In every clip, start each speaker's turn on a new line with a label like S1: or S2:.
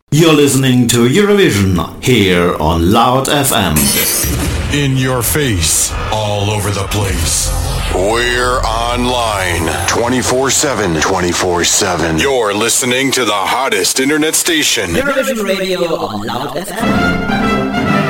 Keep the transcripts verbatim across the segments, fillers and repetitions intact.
S1: You're listening to Eurovision here on Loud F M.
S2: In your face, all over the place. We're online twenty-four seven. twenty-four seven. You're listening to the hottest internet station.
S3: Eurovision Radio on Loud F M.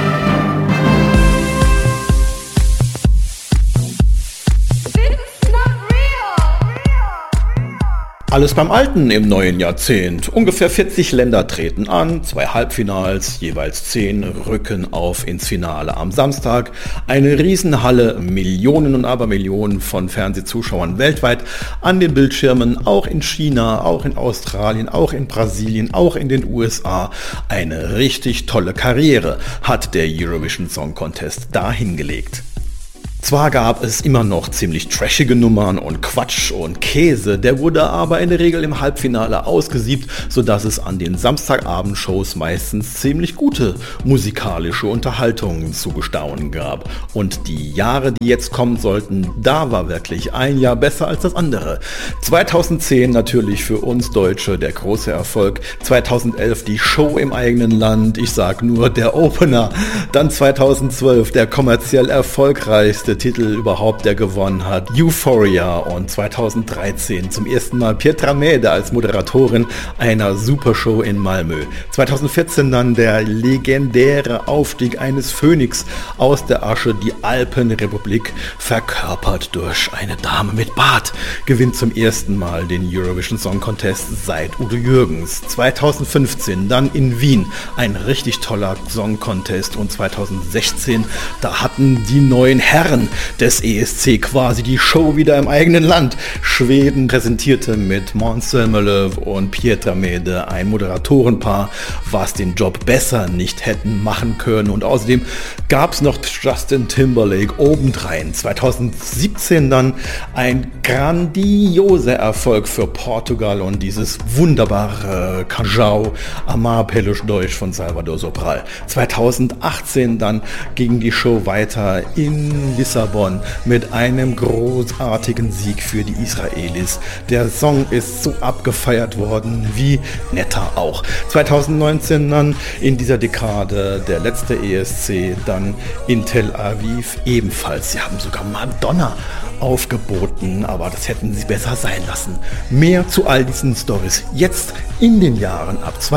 S4: Alles beim Alten im neuen Jahrzehnt. Ungefähr vierzig Länder treten an, zwei Halbfinals, jeweils zehn rücken auf ins Finale am Samstag. Eine Riesenhalle, Millionen und Abermillionen von Fernsehzuschauern weltweit an den Bildschirmen, auch in China, auch in Australien, auch in Brasilien, auch in den U S A. Eine richtig tolle Karriere hat der Eurovision Song Contest da hingelegt. Zwar gab es immer noch ziemlich trashige Nummern und Quatsch und Käse, der wurde aber in der Regel im Halbfinale ausgesiebt, sodass es an den Samstagabendshows meistens ziemlich gute musikalische Unterhaltungen zu bestaunen gab. Und die Jahre, die jetzt kommen sollten, da war wirklich ein Jahr besser als das andere. zweitausendzehn natürlich für uns Deutsche der große Erfolg, zweitausendelf die Show im eigenen Land, ich sag nur der Opener, dann zweitausendzwölf der kommerziell erfolgreichste Titel überhaupt, der gewonnen hat, Euphoria, und zweitausenddreizehn zum ersten Mal Pietra Mede als Moderatorin einer Supershow in Malmö. zweitausendvierzehn dann der legendäre Aufstieg eines Phönix aus der Asche, die Alpenrepublik, verkörpert durch eine Dame mit Bart, gewinnt zum ersten Mal den Eurovision Song Contest seit Udo Jürgens. zweitausendfünfzehn dann in Wien ein richtig toller Song Contest, und zweitausendsechzehn, da hatten die neuen Herren des E S C quasi die Show wieder im eigenen Land. Schweden präsentierte mit Måns Zelmerlöw und Pietra Mede ein Moderatorenpaar, was den Job besser nicht hätten machen können, und außerdem gab es noch Justin Timberlake obendrein. zweitausendsiebzehn dann ein grandioser Erfolg für Portugal und dieses wunderbare Canjão Amar pelos Dois von Salvador Sobral. zweitausendachtzehn dann ging die Show weiter in Lissabon mit einem großartigen Sieg für die Israelis. Der Song ist so abgefeiert worden wie Netta auch. zweitausendneunzehn dann in dieser Dekade der letzte E S C, dann in Tel Aviv ebenfalls. Sie haben sogar Madonna aufgeboten, aber das hätten sie besser sein lassen. Mehr zu all diesen Stories jetzt in den Jahren ab